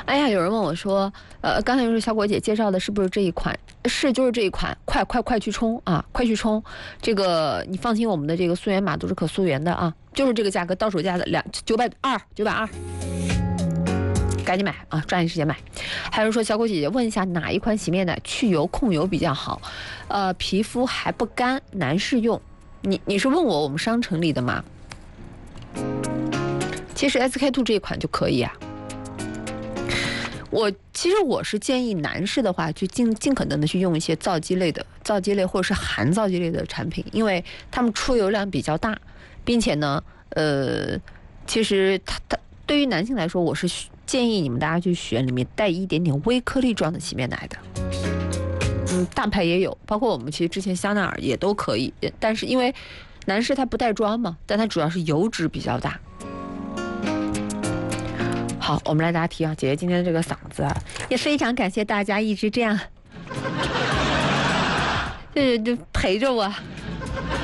哎呀，有人问我说，刚才说小果姐介绍的是不是这一款？是，就是这一款，快去冲啊，快去冲！这个你放心，我们的这个溯源码都是可溯源的啊，就是这个价格，到手价的920，赶紧买啊，抓紧时间买。还有说小果姐姐问一下，哪一款洗面奶去油控油比较好？皮肤还不干，男士用。你是问我们商城里的吗？其实 SK2 这一款就可以啊。其实我是建议男士的话，去尽可能的去用一些皂基类或者是含皂基类的产品，因为它们出油量比较大，并且呢，其实它对于男性来说，我是建议你们大家去选里面带一点点微颗粒状的洗面奶的。大牌也有，包括我们其实之前香奈儿也都可以，但是因为男士他不带妆嘛，但他主要是油脂比较大。好，我们来答题啊！姐姐今天的这个嗓子啊，也非常感谢大家一直这样，就陪着我。